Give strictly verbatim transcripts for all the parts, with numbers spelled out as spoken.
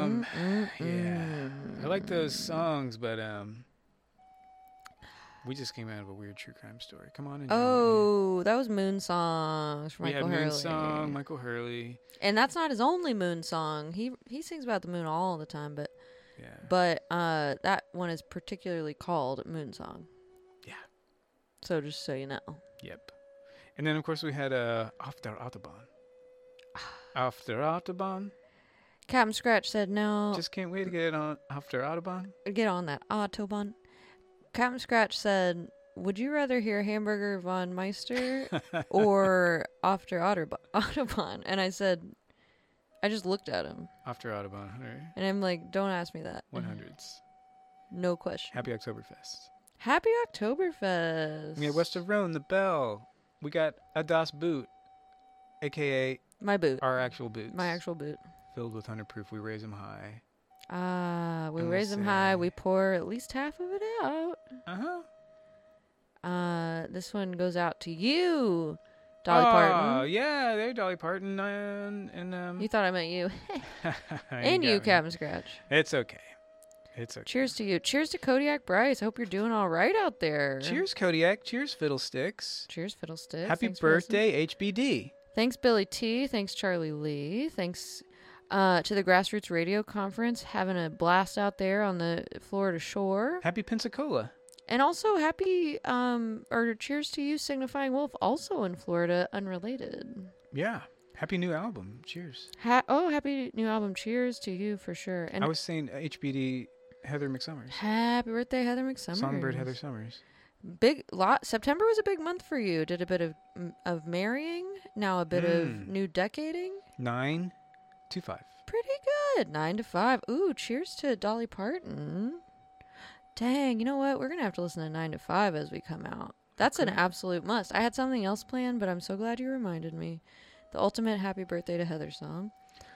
Um, mm, yeah, mm. I like those songs, but um, we just came out of a weird true crime story. Come on in. Oh, that was Moon Songs from we Michael had Moon Hurley. Song, Michael Hurley. And that's not his only moon song. He he sings about the moon all the time, but Yeah. but uh, that one is particularly called Moon Song. Yeah. So just so you know. Yep. And then of course we had uh, Auf der Autobahn. Auf der Autobahn. Captain Scratch said no. Just can't wait to get on Auf der Autobahn. Get on that Autobahn. Captain Scratch said, would you rather hear Hamburger von Meister or After Autobahn? And I said, I just looked at him. After Autobahn. Right. And I'm like, don't ask me that. one hundreds. No question. Happy Oktoberfest. Happy Oktoberfest. We had West of Rhone, the Bell. We got a Das Boot, a k a My boot. our actual boots. My actual boot. Filled with one hundred proof. We raise them high. Ah, we And raise we'll them high. say- We pour at least half of it out. Uh-huh. Uh, this one goes out to you, Dolly Oh, Parton. yeah, they're Dolly Parton and, and um. You thought I meant you. And you, got me. Captain Scratch. It's okay. It's okay. Cheers to you. Cheers to Kodiak Bryce. I hope you're doing all right out there. Cheers, Kodiak. Cheers, Fiddlesticks. Cheers, Fiddlesticks. Happy Thanks for listening. birthday, H B D. Thanks, Billy T. Thanks, Charlie Lee. Thanks uh, to the Grassroots Radio Conference. Having a blast out there on the Florida shore. Happy Pensacola. And also happy, um, or cheers to you, Signifying Wolf, also in Florida, unrelated. Yeah. Happy new album. Cheers. Ha- oh, happy new album. Cheers to you for sure. And I was saying H B D Heather McSummers. happy birthday, Heather McSummers. Songbird Heather Summers. Big lot. September was a big month for you. Did a bit of of marrying, now a bit of Mm. new decading. Nine two five. Pretty good. Nine to five. Ooh, cheers to Dolly Parton. Dang, you know what? We're gonna have to listen to Nine to Five as we come out. That's an Okay. absolute must. I had something else planned, but I'm so glad you reminded me. The ultimate happy birthday to Heather song.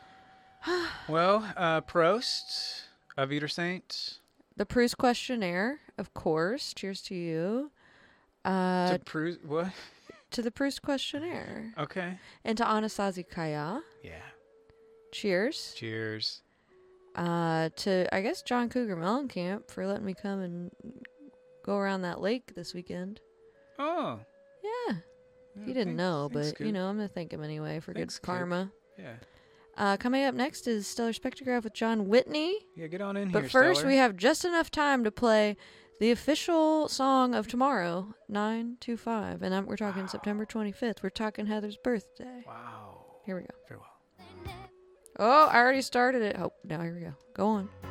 Well, uh, Prost. Auf Wiedersehen. The Proust questionnaire, of course. Cheers to you. Uh, To Proust. What? to the Proust questionnaire. Okay. And to Anastasia Kaya. Yeah. Cheers. Cheers. Uh, to, I guess, John Cougar Mellencamp for letting me come and go around that lake this weekend. Oh. Yeah. Yeah, He didn't thanks- know, thanks, but, you Coop. know, I'm going to thank him anyway for Thanks, good Coop. karma. Yeah. Uh, coming up next is Stellar Spectrograph with John Whitney. Yeah, get on in But here, first, Stellar. we have just enough time to play the official song of tomorrow, nine two five. And um, we're talking Wow. September twenty-fifth. We're talking Heather's birthday. Wow. Here we go. Very well. Oh, I already started it. Oh, now here we go. Go on.